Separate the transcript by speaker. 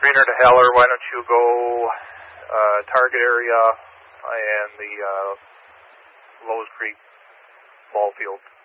Speaker 1: Greener to Heller, why don't you go target area and the Lowe's Creek ball field.